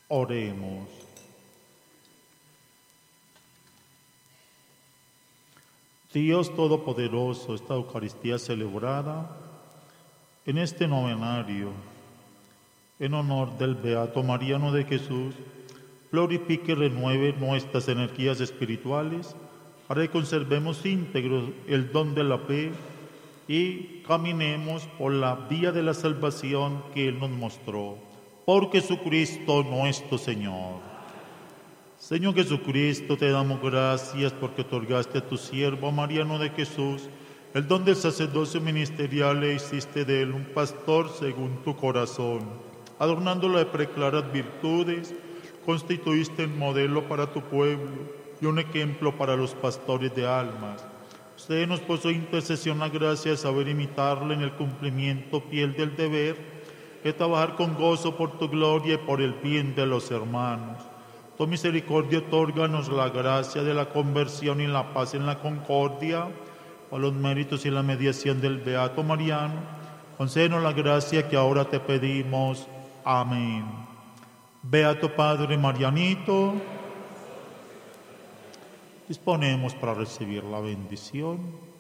Oremos. Dios Todopoderoso, esta Eucaristía celebrada en este novenario, en honor del Beato Mariano de Jesús, glorifique y renueve nuestras energías espirituales para que conservemos íntegros el don de la fe y caminemos por la vía de la salvación que Él nos mostró. Por Jesucristo nuestro Señor. Señor Jesucristo, te damos gracias porque otorgaste a tu siervo Mariano de Jesús el don del sacerdocio ministerial e hiciste de él un pastor según tu corazón. Adornándolo de preclaras virtudes, constituiste un modelo para tu pueblo y un ejemplo para los pastores de almas. Dénos por su intercesión la gracia de saber imitarle en el cumplimiento fiel del deber, de trabajar con gozo por tu gloria y por el bien de los hermanos. Tu misericordia otórganos la gracia de la conversión y la paz en la concordia, por los méritos y la mediación del Beato Mariano. Concédenos la gracia que ahora te pedimos. Amén. Beato Padre Marianito, disponemos para recibir la bendición.